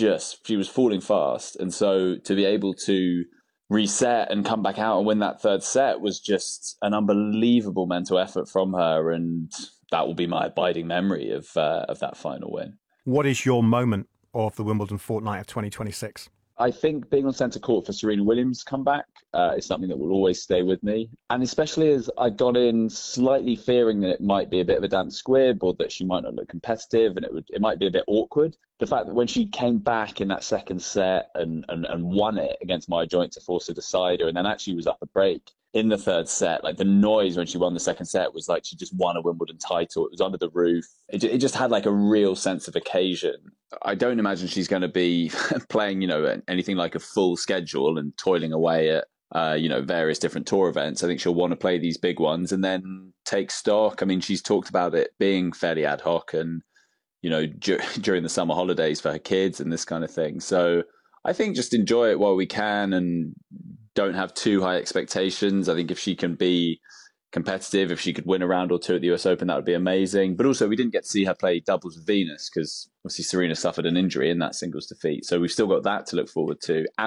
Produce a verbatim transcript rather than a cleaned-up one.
just, she was falling fast. And so to be able to reset and come back out and win that third set was just an unbelievable mental effort from her. And that will be my abiding memory of uh, of that final win. What is your moment of the Wimbledon fortnight of twenty twenty-six? I think being on centre court for Serena Williams' comeback uh, is something that will always stay with me. And especially as I got in slightly fearing that it might be a bit of a damp squib or that she might not look competitive and it would it might be a bit awkward. The fact that when she came back in that second set and, and, and won it against Maya Joint to force a decider and then actually was up a break in the third set, like the noise when she won the second set was like she just won a Wimbledon title. It was under the roof. It, it just had like a real sense of occasion. I don't imagine she's going to be playing, you know, anything like a full schedule and toiling away at, uh, you know, various different tour events. I think she'll want to play these big ones and then take stock. I mean, she's talked about it being fairly ad hoc and, you know, dur- during the summer holidays for her kids and this kind of thing. So I think just enjoy it while we can and don't have too high expectations. I think if she can be competitive, if she could win a round or two at the U S Open, that would be amazing. But also we didn't get to see her play doubles with Venus because obviously Serena suffered an injury in that singles defeat. So we've still got that to look forward to. And